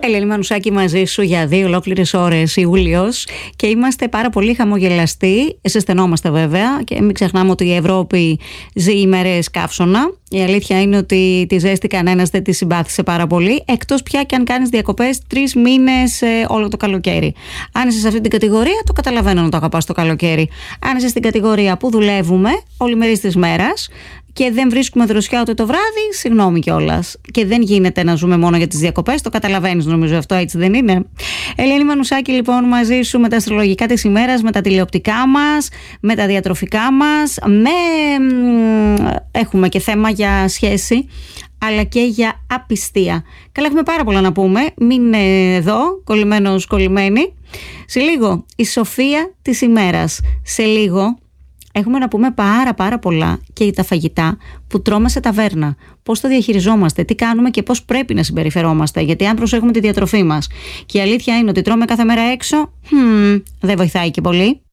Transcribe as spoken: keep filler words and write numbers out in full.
Ελένη Μανουσάκη μαζί σου για δύο ολόκληρες ώρες, Ιούλιος, και είμαστε πάρα πολύ χαμογελαστοί. Ζεσθενόμαστε βέβαια και μην ξεχνάμε ότι η Ευρώπη ζει ημέρες καύσωνα. Η αλήθεια είναι ότι τη ζέστη κανένας δεν τη συμπάθησε πάρα πολύ, εκτός πια και αν κάνεις διακοπές τρεις μήνες ε, όλο το καλοκαίρι. Αν είσαι σε αυτή την κατηγορία, το καταλαβαίνω να το αγαπάς το καλοκαίρι. Αν είσαι στην κατηγορία που δουλεύουμε όλη μερί της μέρας και δεν βρίσκουμε δροσιά ούτε το βράδυ, συγγνώμη κιόλας. Και δεν γίνεται να ζούμε μόνο για τις διακοπές, το καταλαβαίνεις νομίζω αυτό, έτσι δεν είναι? Ελένη Μανουσάκη λοιπόν μαζί σου με τα αστρολογικά της ημέρας, με τα τηλεοπτικά μας, με τα διατροφικά μας, με... έχουμε και θέμα για σχέση, αλλά και για απιστία. Καλά, έχουμε πάρα πολλά να πούμε, μην εδώ, κολλημένος κολλημένη. Σε λίγο η σοφία της ημέρας, σε λίγο έχουμε να πούμε πάρα πάρα πολλά και για τα φαγητά που τρώμε σε ταβέρνα. Πώς το διαχειριζόμαστε, τι κάνουμε και πώς πρέπει να συμπεριφερόμαστε. Γιατί αν προσέχουμε τη διατροφή μας και η αλήθεια είναι ότι τρώμε κάθε μέρα έξω, hmm, δεν βοηθάει και πολύ.